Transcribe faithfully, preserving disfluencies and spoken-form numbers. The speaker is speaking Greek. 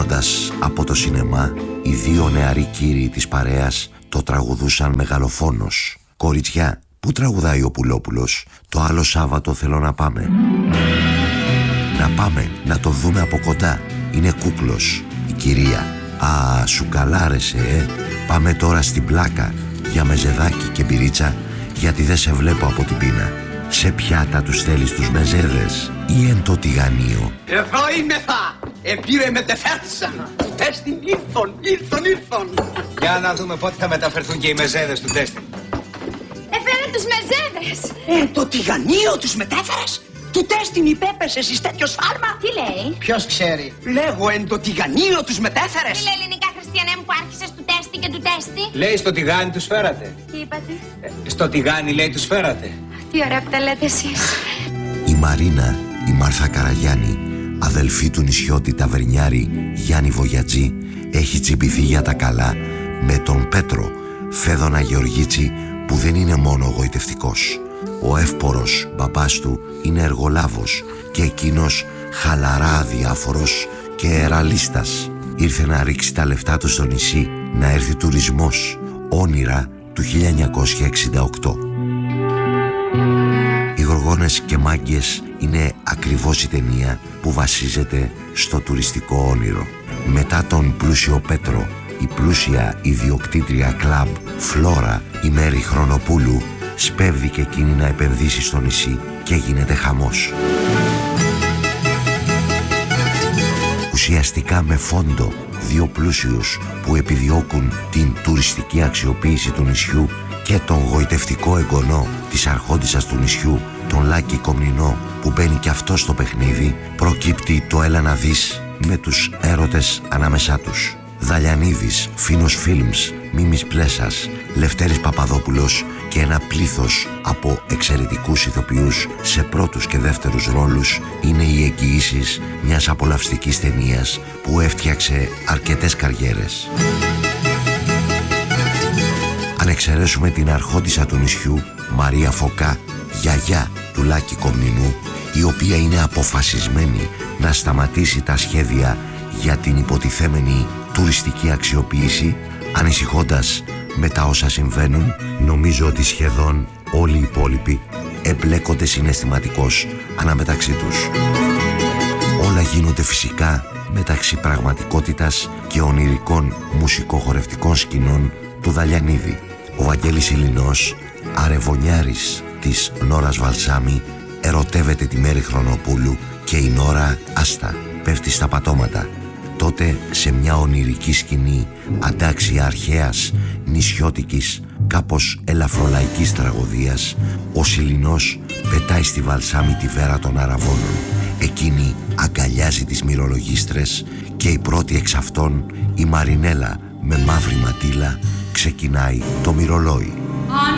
Φεύγοντας από το σινεμά, οι δύο νεαροί κύριοι της παρέας το τραγουδούσαν μεγαλοφόνος. «Κοριτσιά, πού τραγουδάει ο Πουλόπουλος? Το άλλο Σάββατο θέλω να πάμε». «Να πάμε, να το δούμε από κοντά. Είναι κούκλος». Η κυρία: «Α, σου καλάρεσε, ε. Πάμε τώρα στην πλάκα για μεζεδάκι και μπυρίτσα, γιατί δεν σε βλέπω από την πείνα. Σε πιάτα τους θέλεις τους μεζέδες ή εν το τηγανίο?» «Εδώ είμαι θα. Επήρε μετεφέρθησαν. Του τέστην ήρθον, ήρθον, ήρθον». Για να δούμε πότε θα μεταφερθούν και οι μεζέδες του τέστην. Έφερε τους μεζέδες. Ε, το τηγανίο τους μετέφερες? Του τέστην υπέπεσες εις τέτοιο σφάλμα? Τι λέει? Ποιος ξέρει? Λέγω, εν το τηγανίο τους μετέφερες? Τι λέει ελληνικά, Χριστιανέ μου, που άρχισες του τέστη και του τέστη? Λέει στο τηγάνι τους φέρατε. Τι είπατε? Ε, στο τηγάνι λέει τους φέρατε. Τι ωραία που τα λέτε εσείς. Η Μαρίνα, η Μάρθα Καραγιάννη, αδελφή του νησιώτη ταβερνιάρη Γιάννη Βογιατζή, έχει τσιμπηθεί για τα καλά με τον Πέτρο Φέδωνα Γεωργίτσι, που δεν είναι μόνο γοητευτικός. Ο εύπορος μπαμπάς του είναι εργολάβος και εκείνος χαλαρά αδιάφορος και εραλίστας. Ήρθε να ρίξει τα λεφτά του στο νησί, να έρθει τουρισμός. Όνειρα του χίλια εννιακόσια εξήντα οκτώ. Οι Γοργόνες και Μάγκες είναι ακριβώς η ταινία που βασίζεται στο τουριστικό όνειρο. Μετά τον πλούσιο Πέτρο, η πλούσια ιδιοκτήτρια κλαμπ Φλόρα, η Μέρη Χρονοπούλου, σπέβδει και εκείνη να επενδύσει στο νησί και γίνεται χαμός. Ουσιαστικά με φόντο δύο πλούσιους που επιδιώκουν την τουριστική αξιοποίηση του νησιού και τον γοητευτικό εγγονό της αρχόντισσας του νησιού, τον Λάκη Κομνηνό, που μπαίνει και αυτό στο παιχνίδι, προκύπτει το «Έλα να δεις» με τους έρωτες ανάμεσά τους. Δαλιανίδης, Φίνος Φίλμς, Μίμης Πλέσας, Λευτέρης Παπαδόπουλος και ένα πλήθος από εξαιρετικούς ηθοποιούς σε πρώτους και δεύτερους ρόλους είναι οι εγγυήσεις μιας απολαυστικής ταινίας που έφτιαξε αρκετές καριέρες. Αν εξαιρέσουμε την αρχόντισσα του νησιού, Μαρία Φωκά, γιαγιά του Λάκη Κομνηνού, η οποία είναι αποφασισμένη να σταματήσει τα σχέδια για την υποτιθέμενη τουριστική αξιοποίηση, ανησυχώντας με τα όσα συμβαίνουν, νομίζω ότι σχεδόν όλοι οι υπόλοιποι εμπλέκονται συναισθηματικώς αναμεταξύ τους. Όλα γίνονται φυσικά μεταξύ πραγματικότητας και ονειρικών μουσικοχορευτικών σκηνών του Δαλιανίδη. Ο Βαγγέλης Ιλινός, αρεβωνιάρης της Νόρας Βαλσάμι, ερωτεύεται τη Μέρη Χρονοπούλου και η Νόρα άστα, πέφτει στα πατώματα. Τότε σε μια ονειρική σκηνή αντάξια αρχαίας νησιώτικης κάπως ελαφρολαϊκής τραγωδίας, ο Σιλινός πετάει στη Βαλσάμι τη βέρα των Αραβώνων. Εκείνη αγκαλιάζει τις μυρολογίστρες και η πρώτη εξ αυτών, η Μαρινέλα με μαύρη ματήλα, ξεκινάει το μυρολόι.